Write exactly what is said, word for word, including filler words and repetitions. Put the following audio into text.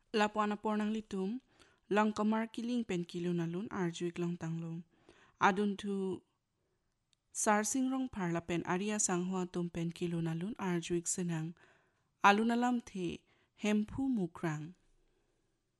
Lapuana pornang litum, lang kamar kiling pen kilo nalun arjuik lang tanglom. Adun tu sarsing rong parla pen aria sanghua tum pen kilo nalun arjuik senang. Alunalam the hempu mukrang.